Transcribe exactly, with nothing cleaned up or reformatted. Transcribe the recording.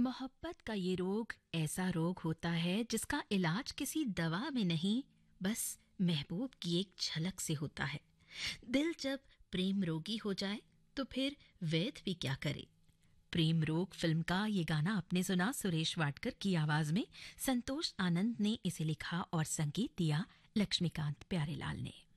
मोहब्बत का ये रोग ऐसा रोग होता है जिसका इलाज किसी दवा में नहीं, बस महबूब की एक झलक से होता है। दिल जब प्रेम रोगी हो जाए तो फिर वैद्य भी क्या करे। प्रेम रोग फिल्म का ये गाना आपने सुना सुरेश वाडकर की आवाज में। संतोष आनंद ने इसे लिखा और संगीत दिया लक्ष्मीकांत प्यारेलाल ने।